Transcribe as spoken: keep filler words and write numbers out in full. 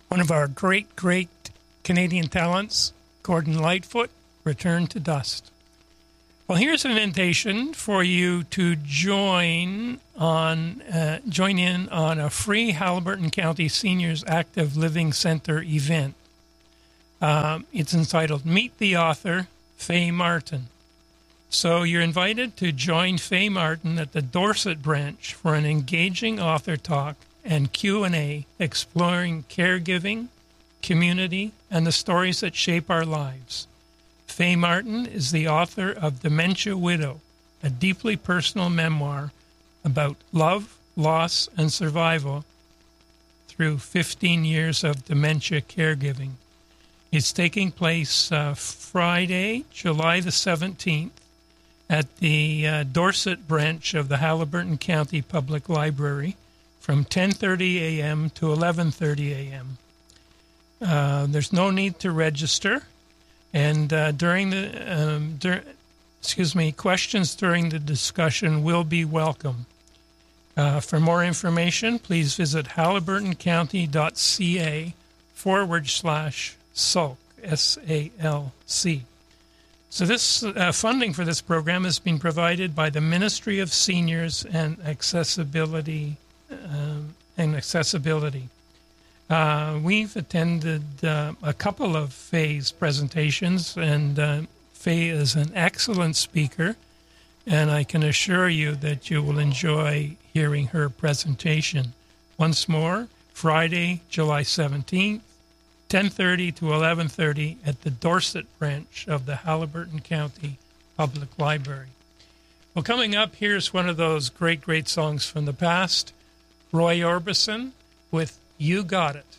One of our great, great Canadian talents, Gordon Lightfoot, returned to dust. Well, here's an invitation for you to join on uh, join in on a free Haliburton County Seniors Active Living Center event. Um, it's entitled Meet the Author, Faye Martin. So you're invited to join Faye Martin at the Dorset branch for an engaging author talk and Q and A exploring caregiving, community, and the stories that shape our lives. Faye Martin is the author of Dementia Widow, a deeply personal memoir about love, loss, and survival through fifteen years of dementia caregiving. It's taking place uh, Friday, July the seventeenth, at the uh, Dorset branch of the Haliburton County Public Library from ten thirty a.m. to eleven thirty a.m. Uh, there's no need to register. And uh, during the, um, dur- excuse me, questions during the discussion will be welcome. Uh, for more information, please visit haliburtoncounty.ca forward slash SALC, S A L C. So this uh, funding for this program has been provided by the Ministry of Seniors and Accessibility. Um, and accessibility. Uh, we've attended uh, a couple of Faye's presentations, and uh, Faye is an excellent speaker, and I can assure you that you will enjoy hearing her presentation. Once more, Friday, July seventeenth, ten thirty to eleven thirty at the Dorset branch of the Haliburton County Public Library. Well, coming up, here's one of those great, great songs from the past, Roy Orbison with You Got It.